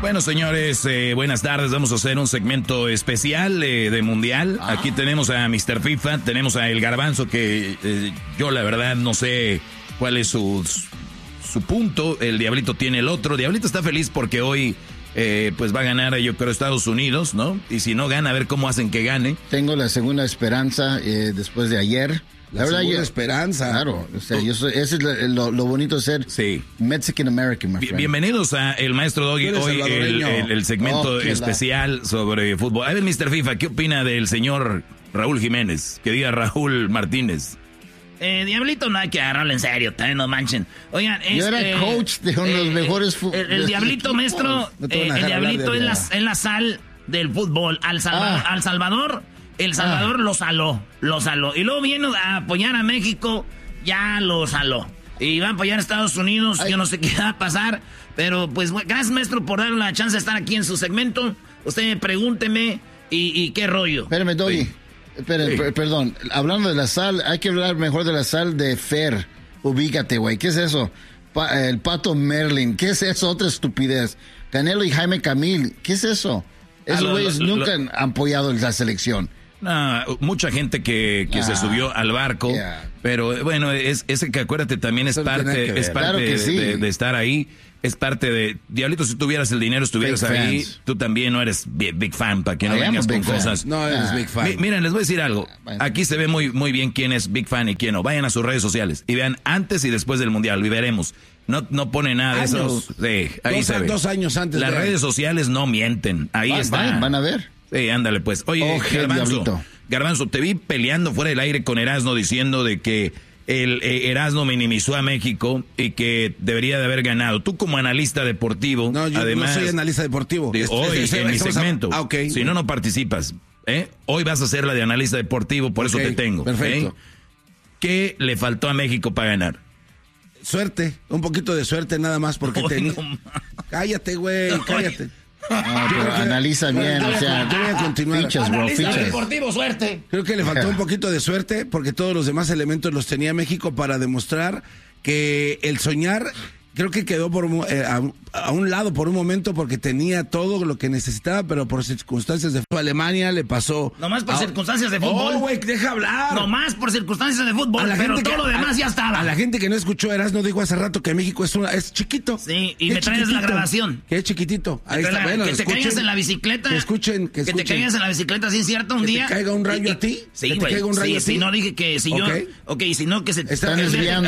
Bueno, señores, buenas tardes. Vamos a hacer un segmento especial de Mundial. Aquí tenemos a Mr. FIFA, tenemos a El Garbanzo, que yo la verdad no sé cuál es su punto. El Diablito tiene el otro. Diablito está feliz porque hoy pues va a ganar, yo creo, Estados Unidos, ¿no? Y si no gana, a ver cómo hacen que gane. Tengo la segunda esperanza después de ayer. La verdad, segunda esperanza. Claro, o sea, ese es lo bonito de ser Mexican American, my friend. Bienvenidos a El Maestro Doggy, hoy el segmento especial sobre fútbol. A ver, Mr. FIFA, ¿qué opina del señor Raúl Jiménez? Que diga Raúl Martínez. Diablito no hay que agarrarlo en serio, también no manchen. Oigan, yo era coach de uno de los mejores el Diablito, maestro, el Diablito es la sal del fútbol. Al Salvador, El Salvador lo saló. Y luego viene a apoyar a México, ya lo saló. Y va a apoyar a Estados Unidos, yo no sé qué va a pasar. Pero pues gracias, maestro, por darle la chance de estar aquí en su segmento. Usted pregúnteme y qué rollo. Espérame, Doggy. Perdón, hablando de la sal, hay que hablar mejor de la sal de Fer. Ubícate, güey. ¿Qué es eso? El Pato Merlin. ¿Qué es eso? Otra estupidez. Canelo y Jaime Camil. ¿Qué es eso? Esos güeyes nunca han apoyado la selección. Mucha gente que se subió al barco, pero bueno, ese que acuérdate también es parte de estar ahí. Es parte de... Diablito, si tuvieras el dinero, estuvieras ahí. Tú también no eres big fan, para que no vengas con cosas. No eres big fan. Miren, les voy a decir algo. Aquí se ve muy bien quién es big fan y quién no. Vayan a sus redes sociales y vean antes y después del Mundial. Y veremos. No pone nada de esos... Sí, ahí se ve. 2 años antes. Las redes sociales no mienten. Ahí está. Van a ver. Sí, ándale pues. Oye, Garbanzo, te vi peleando fuera del aire con Erasno diciendo de que el Erasno minimizó a México y que debería de haber ganado. Tú como analista deportivo, no, yo además, no soy analista deportivo. Hoy en mi segmento. Okay. Si no participas. Hoy vas a ser la de analista deportivo, por eso te tengo. Perfecto. ¿Qué le faltó a México para ganar? Suerte, un poquito de suerte nada más porque Cállate, güey, cállate. Pero analiza bien, o sea, yo voy a continuar. Fichas, bro, fichas. Deportivo, suerte. Creo que le faltó un poquito de suerte porque todos los demás elementos los tenía México para demostrar que el soñar, creo que quedó a un lado por un momento porque tenía todo lo que necesitaba, pero por circunstancias de fútbol. Alemania le pasó. Nomás por circunstancias de fútbol. Oh, güey, deja hablar. Nomás por circunstancias de fútbol, pero todo lo demás ya estaba. A la gente que no escuchó, Erasno dijo hace rato que México es chiquito. Sí, y me traes la grabación. Que es chiquitito. Ahí está. Bueno, que te caigas en la bicicleta. Que escuchen. Que te caigas en la bicicleta, ¿sí es cierto? Un día. ¿Que te caiga un rayo a ti? Sí, güey. ¿Que te caiga un rayo a ti? Si no dije que si yo... Ok, si no que se... Están desviando.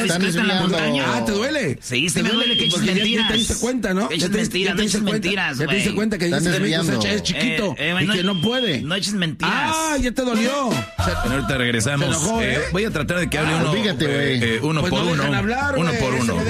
¿te duele? Sí, me duele que eches mentiras. Ya te diste cuenta, ¿no? Mentiras, no eches mentiras, ya te diste cuenta que dices que México es chiquito y que no puede. No eches mentiras. Ya te dolió. Ahorita regresamos. Voy a tratar de que hable uno. Fíjate, güey. Uno por uno.